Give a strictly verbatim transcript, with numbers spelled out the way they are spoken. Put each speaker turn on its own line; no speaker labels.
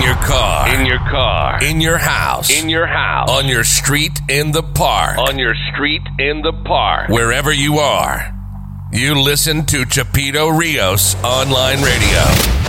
your car.
In your car.
In your house.
In your house.
On your street, in the park.
On your street, in the park.
Wherever you are, you listen to Chapito Rios Online Radio.